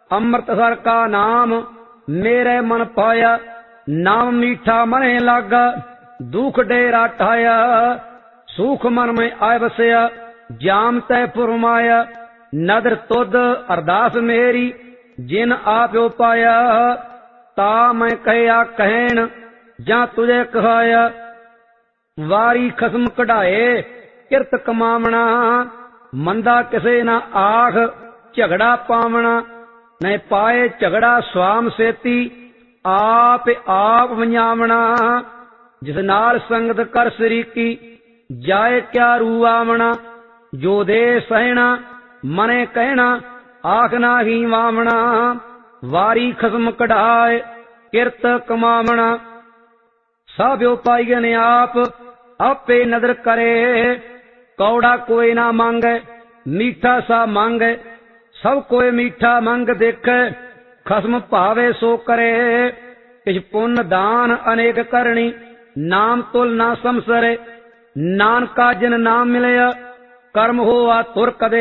ਅੰਮ੍ਰਿਤਸਰ ਕਾ ਨਾਮ ਮੇਰੇ ਮਨ ਪਾਇਆ। ਨਾਮ ਮੀਠਾ ਮਨੇ ਲਾਗਾ ਦੁਖ ਡੇਰਾ ਠਾਇਆ। ਸੁਖ ਮਨ ਮੈਂ ਆਇ ਵਸਿਆ ਜਾਮ ਤੈ ਫੁਰਮਾਇਆ। ਨਦਰ ਤੁਧ ਅਰਦਾਸ ਮੇਰੀ ਜਿਨ ਆਪਿਓ ਪਾਇਆ। ਤਾ ਮੈਂ ਕਹਿਆ ਕਹਿਣ ਜਾਂ ਤੁਝੇ ਕਹਾਇਆ। ਵਾਰੀ ਖਸਮ ਕਢਾਏ ਕਿਰਤ ਕਮਾਵਣਾ। ਮੰਦਾ ਕਿਸੇ ਨਾ ਆਖ ਝਗੜਾ ਪਾਵਣਾ। ਨਹੀਂ ਪਾਏ ਝਗੜਾ ਸਵਾਮ ਸੇਤੀ ਆਪ ਆਪ ਵੰਜਾਵਣਾ। ਜਿਸ ਨਾਲ ਸੰਗਤ ਕਰ ਸਰੀਕੀ ਜਾਏ ਕਿਆ ਰੂ ਆਵਣਾ। ਜੋ ਦੇ ਸਹਿਣਾ ਮਨੇ ਕਹਿਣਾ ਆਖ ਨਾਹੀ ਵਾਵਣਾ। ਵਾਰੀ ਖਸਮ ਕਢਾਏ ਕਿਰਤ ਕਮਾਵਣਾ। ਸਭਿਓ ਪਾਈਏ ਨੇ ਆਪ ਆਪੇ ਨਦਰ ਕਰੇ। ਕੌੜਾ ਕੋਈ ਨਾ ਮੰਗੈ ਮੀਠਾ ਸਾ ਮੰਗੈ। ਸਭ ਕੋਏ ਮੀਠਾ ਮੰਗ ਦੇਖੈ ਖਸਮ ਭਾਵੇ ਸੋ ਕਰੇ। ਕਿਛ ਪੁੰਨ ਦਾਨ ਅਨੇਕ ਕਰਨੀ ਨਾਮ ਤੁਲ ਨਾ ਸਮਸਰੇ। ਨਾਨਕਾ ਜਿਨ ਨਾਮ ਮਿਲਿਆ ਕਰਮ ਹੋਆ ਤੁਰ ਕਦੇ।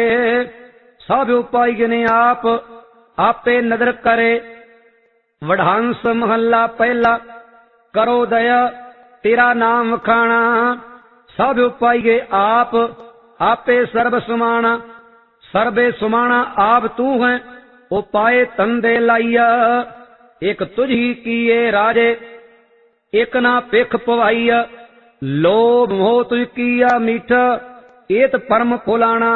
ਸਭ ਉਪਾਈ ਨੇ ਆਪ ਆਪੇ ਨਦਰ ਕਰੇ। ਵਡਹੰਸ ਮਹੱਲਾ ਪਹਿਲਾ ਕਰੋ ਦਇਆ ਤੇਰਾ ਨਾਮ ਵਖਾਣਾ। ਸਭ ਉਪਾਈਏ ਆਪ ਆਪੇ ਸਰਬ ਸਮਾਣਾ। ਸਰਬੇ ਸੁਮਾਣਾ ਆਪ ਤੂੰ ਹੈ ਉਪਾਏ ਤੰਦੇ ਲਾਈਆ। ਇਕ ਤੁਝੀ ਕੀਏ ਰਾਜੇ ਇਕ ਨਾ ਪਿਖ ਪਵਾਈਆ। ਲੋਭ ਮੋਹ ਤੁਝ ਕੀਆ ਮੀਠਾ ਏਤ ਪਰਮ ਫੁਲਾਣਾ।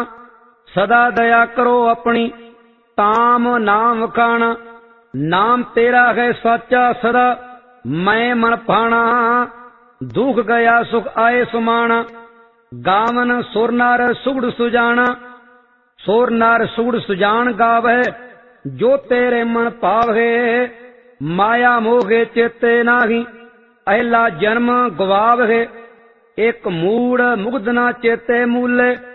ਸਦਾ ਦਇਆ ਕਰੋ ਆਪਣੀ ਤਾਮ ਨਾਮ ਵਖਾਣਾ। ਨਾਮ ਤੇਰਾ ਹੈ ਸਾਚਾ ਸਦਾ ਮੈਂ ਮਨ ਪਾਣਾ। ਦੁਖ ਗਿਆ ਸੁਖ ਆਏ ਸੁਮਾਣਾ। ਗਾਵਨ ਸੁਰ ਨਰ ਸੁਗੜ ਸੁਜਾਣਾ। ਸੁਰ ਨਰ ਸੁਗੜ ਸੁਜਾਨ ਗਾਵੇ ਜੋ ਤੇਰੇ ਮਨ ਭਾਵੇ। ਮਾਇਆ ਮੋਗੇ ਚੇਤੇ ਨਾਹੀ ਅਹਿਲਾ ਜਨਮ ਗਵਾਵੇ। ਇੱਕ ਮੂੜ ਮੁਗਧ ਨਾ ਚੇਤੇ ਮੂਲੇ